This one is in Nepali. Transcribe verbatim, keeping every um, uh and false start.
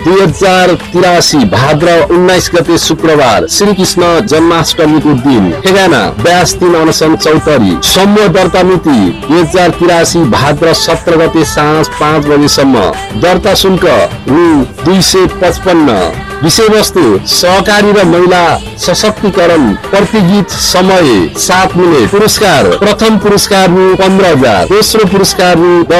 दुई हजार तिरासी भाद्र उन्नाइस गते शुक्रबार श्री कृष्ण जन्माष्टमीको दिन ठेगाना ब्यास तीन अनसन चौतरी। समूह दर्ता मिति दुई हजार तिरासी भाद्र सत्र गते साँझ पाँच बजेसम्म। दर्ता शुल्क रु दुई सय पचपन्न। विषय वस्तु सहकारी र महिला सशक्तिकरण। प्रति गीत समय सात मिनट। पुरस्कार प्रथम पुरस्कार रु पन्ध्र हजार, दोस्रो पुरस्कार रु